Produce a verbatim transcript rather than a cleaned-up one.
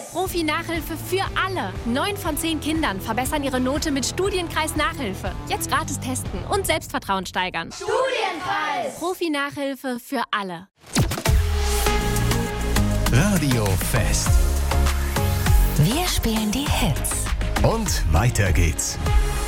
Profi-Nachhilfe für alle. Neun von zehn Kindern verbessern ihre Note mit Studienkreis Nachhilfe. Jetzt gratis testen und Selbstvertrauen steigern. Studienkreis! Profi-Nachhilfe für alle. Radio Fest. Wir spielen die Hits. Und weiter geht's.